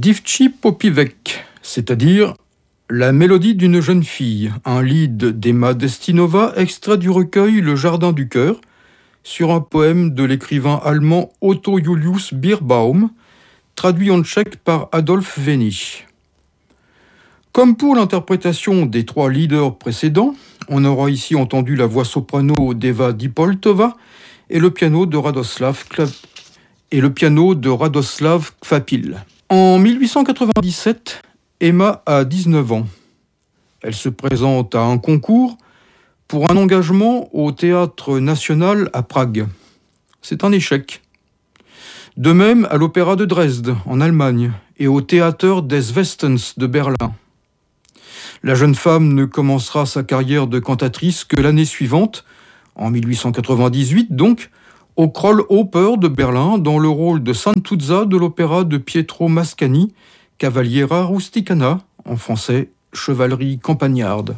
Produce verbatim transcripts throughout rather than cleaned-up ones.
Divci Popivek, c'est-à-dire La mélodie d'une jeune fille, un lied d'Emma Destinova extrait du recueil Le Jardin du cœur, sur un poème de l'écrivain allemand Otto Julius Bierbaum, traduit en tchèque par Adolf Wenich. Comme pour l'interprétation des trois leaders précédents, on aura ici entendu la voix soprano d'Eva Dipoltova et le piano de Radoslav Klav... et le piano de Radoslav Kvapil. En mille huit cent quatre-vingt-dix-sept, Emma a dix-neuf ans. Elle se présente à un concours pour un engagement au Théâtre national à Prague. C'est un échec. De même à l'Opéra de Dresde, en Allemagne, et au Theater des Westens de Berlin. La jeune femme ne commencera sa carrière de cantatrice que l'année suivante, en mille huit cent quatre-vingt-dix-huit donc, au Kroll-Oper de Berlin, dans le rôle de Santuzza de l'opéra de Pietro Mascagni, Cavaliera Rusticana, en français, chevalerie campagnarde.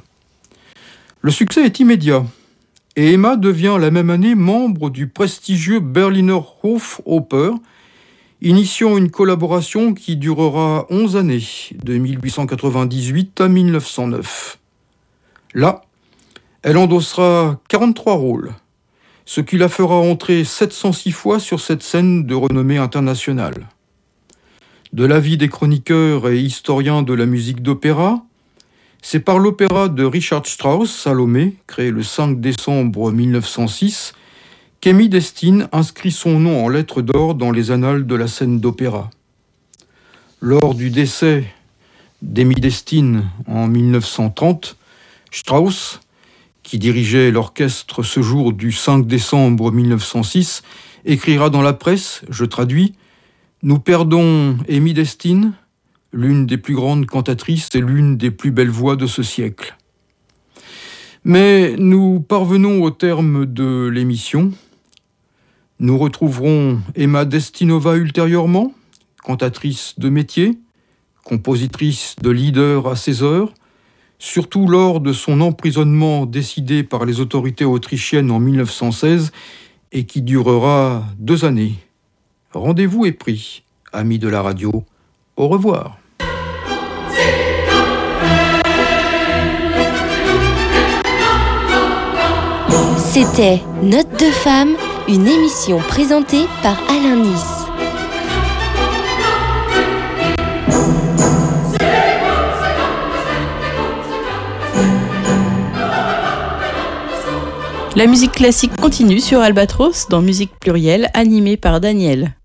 Le succès est immédiat, et Emma devient la même année membre du prestigieux Berliner Hofoper, initiant une collaboration qui durera onze années, de mille huit cent quatre-vingt-dix-huit à mille neuf cent neuf. Là, elle endossera quarante-trois rôles, ce qui la fera entrer sept cent six fois sur cette scène de renommée internationale. De l'avis des chroniqueurs et historiens de la musique d'opéra, c'est par l'opéra de Richard Strauss, Salomé, créé le cinq décembre mille neuf cent six, qu'Emmy Destin inscrit son nom en lettres d'or dans les annales de la scène d'opéra. Lors du décès d'Emmy Destin en mille neuf cent trente, Strauss, qui dirigeait l'orchestre ce jour du cinq décembre mille neuf cent six, écrira dans la presse, je traduis, « Nous perdons Emmy Destin, l'une des plus grandes cantatrices et l'une des plus belles voix de ce siècle. » Mais nous parvenons au terme de l'émission. Nous retrouverons Emma Destinova ultérieurement, cantatrice de métier, compositrice de leader à ses heures, surtout lors de son emprisonnement décidé par les autorités autrichiennes en mille neuf cent seize et qui durera deux années. Rendez-vous est pris, amis de la radio. Au revoir. C'était Notes de Femme, une émission présentée par Alain Nice. La musique classique continue sur Albatros dans Musique Plurielle, animée par Daniel.